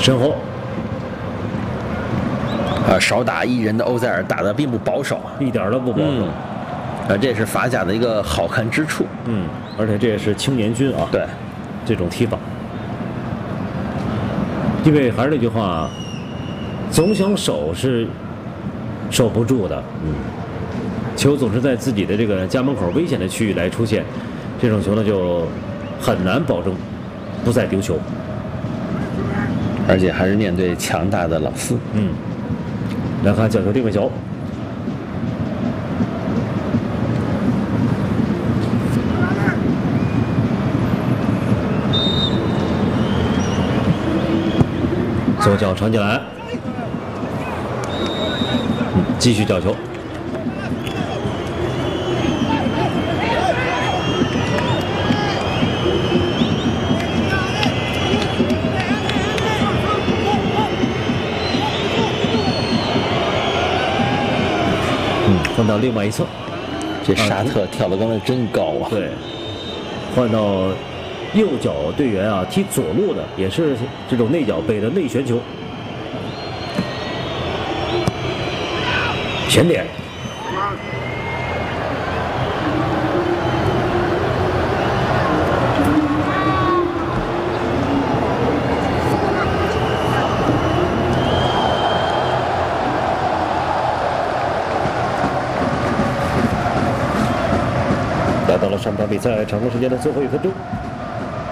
身后。 少打一人的欧塞尔打得并不保守， 一点都不保守。 这也是法甲的一个好看之处。 而且这也是青年军啊。 对， 这种踢法，因为还是那句话，总想守是守不住的。球总是在自己的这个家门口危险的区域来出现，这种球呢就很难保证不再丢球。 而且还是面对强大的老四。 来看角球定位球，左脚传进来，继续角球。换到另外一侧， 这沙特跳得刚才真高啊！ 对，换到右脚队员啊，踢左路的也是这种内脚背的内旋球，前点。来到了上半场比赛场中时间的最后1分钟。